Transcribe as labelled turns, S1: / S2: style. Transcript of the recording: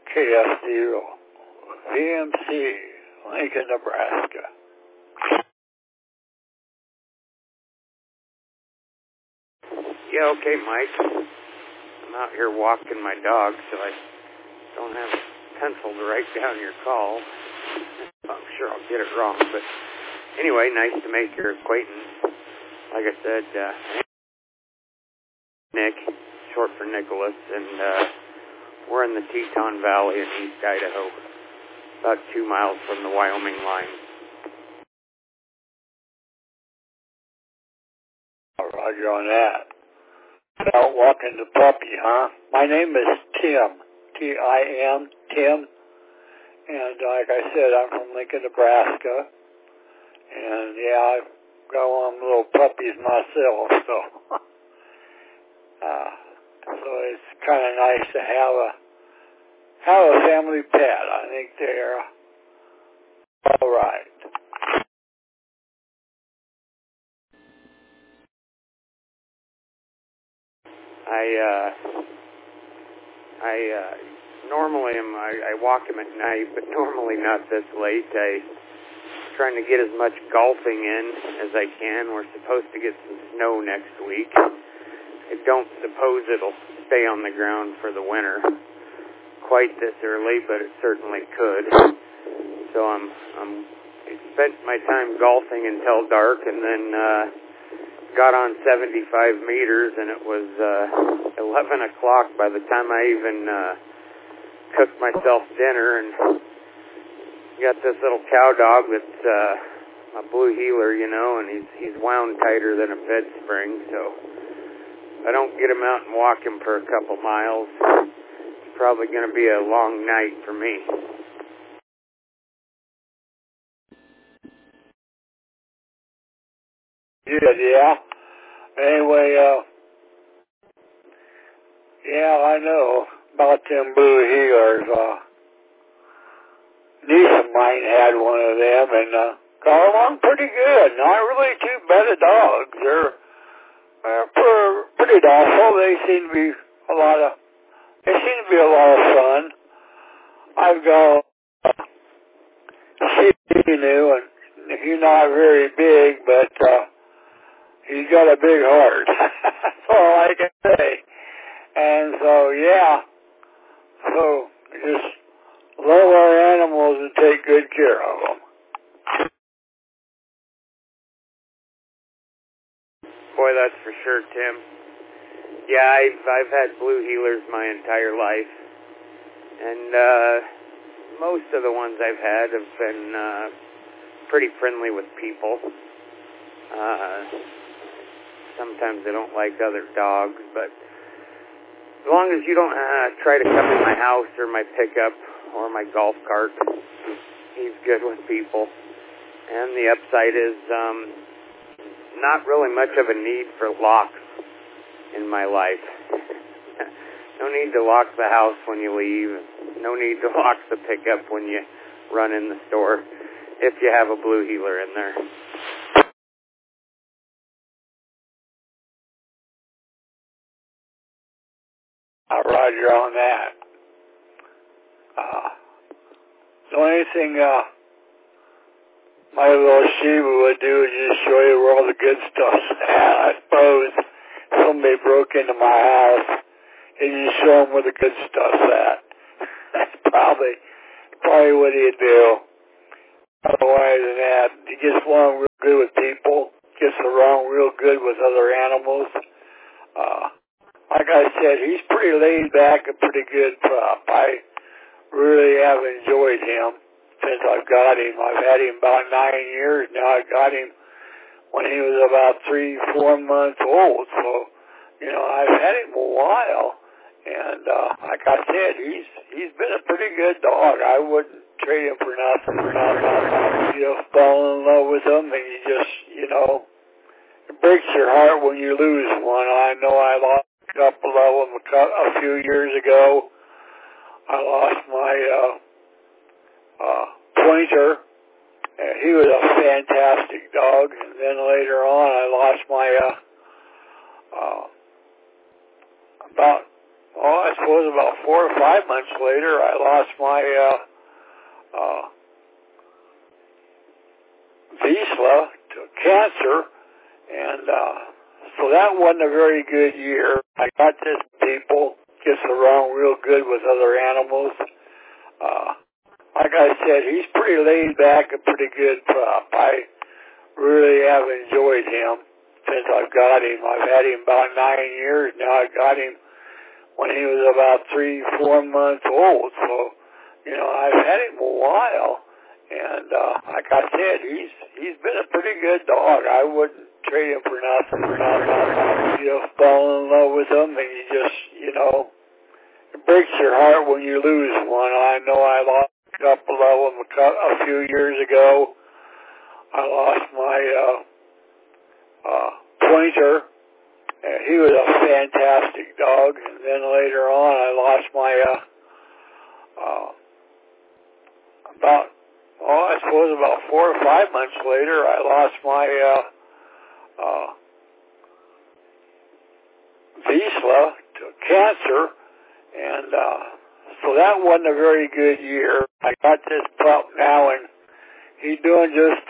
S1: KF0, VMC, Lincoln, Nebraska.
S2: Yeah, okay, Mike. I'm out here walking my dog, so I don't have a pencil to write down your call. I'm sure I'll get it wrong, but anyway, nice to make your acquaintance. Like I said, Nick, short for Nicholas, and we're in the Teton Valley in East Idaho, about 2 miles from the Wyoming line.
S1: Roger on that. Out walking the puppy, huh? My name is Tim, T-I-M, Tim, and like I said, I'm from Lincoln, Nebraska, and yeah, I've got one of them little puppies myself, so it's kind of nice to have a family pet. I think they're all right.
S2: Normally I walk him at night, but normally not this late. I'm trying to get as much golfing in as I can. We're supposed to get some snow next week. I don't suppose it'll stay on the ground for the winter quite this early, but it certainly could. So I spent my time golfing until dark, and then got on 75 meters, and it was 11 o'clock by the time I even cooked myself dinner, and got this little cow dog that's a blue heeler, you know, and he's wound tighter than a bed spring, so I don't get him out and walk him for a couple miles. It's probably going to be a long night for me.
S1: Yeah. Anyway, yeah, I know about them blue heelers. Niece of mine had one of them and got along pretty good. Not really too bad a dogs. They're pretty docile. They seem to be a lot of fun. I've got Shih-Tzu, and he's not very big, but he's got a big heart. That's all I can say. And so, yeah. So, just love our animals and take good care of them.
S2: Boy, that's for sure, Tim. Yeah, I've had blue heelers my entire life, and most of the ones I've had have been pretty friendly with people. Sometimes they don't like other dogs, but as long as you don't try to come in my house or my pickup or my golf cart, he's good with people. And the upside is not really much of a need for locks in my life. No need to lock the house when you leave. No need to lock the pickup when you run in the store if you have a blue heeler in there.
S1: Roger on that. The only thing my little Shiba would do is just show you where all the good stuff's at. I suppose if somebody broke into my house, he'd just show them where the good stuff's at. That's probably what he'd do. Otherwise than that, he gets along real good with people, gets along real good with other animals. Like I said, he's pretty laid back and pretty good pup. I really have enjoyed him since I've got him. I've had him about 9 years now. I got him when he was about 3-4 months old. So, you know, I've had him a while. And like I said, he's been a pretty good dog. I wouldn't trade him for nothing. You fall in love with him, and you just, you know, it breaks your heart when you lose one. I know I lost a couple of them a few years ago. I lost my pointer. He was a fantastic dog. And then later on, I lost my about I suppose about 4 or 5 months later, I lost my Vizsla to cancer, and so that wasn't a very good year. I got this people gets along real good with other animals. Like I said, he's pretty laid back and pretty good pup. I really have enjoyed him since I've got him. I've had him about 9 years now. I got him when he was about 3-4 months old. So, you know, I've had him a while. And like I said, he's been a pretty good dog. I wouldn't trade him for nothing. You know, fall in love with him, and you just, you know, it breaks your heart when you lose one. I know I lost a couple of them a few years ago. I lost my Pointer. He was a fantastic dog. And then later on, I lost my I suppose about 4 or 5 months later, I lost my Vizsla to cancer, and so that wasn't a very good year. I got this pup now, and he's doing just